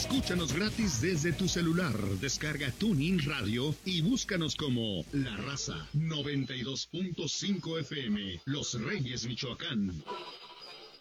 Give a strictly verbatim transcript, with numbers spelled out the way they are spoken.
Escúchanos gratis desde tu celular. Descarga TuneIn Radio y búscanos como La Raza noventa y dos punto cinco F M, Los Reyes, Michoacán.